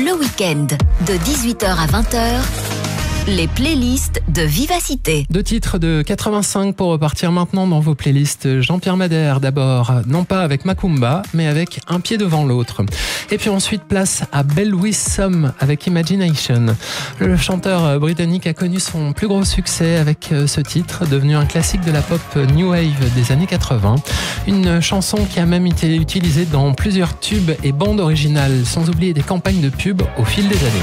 le week-end, de 18h à 20h, les playlists de Vivacité. 2 titres de 85 pour repartir maintenant dans vos playlists. Jean-Pierre Madère d'abord, non pas avec Macumba, mais avec un pied devant l'autre. Et puis ensuite, place à Belle Louise Somme avec Imagination. Le chanteur britannique a connu son plus gros succès avec ce titre, devenu un classique de la pop New Wave des années 80. Une chanson qui a même été utilisée dans plusieurs tubes et bandes originales, sans oublier des campagnes de pub au fil des années.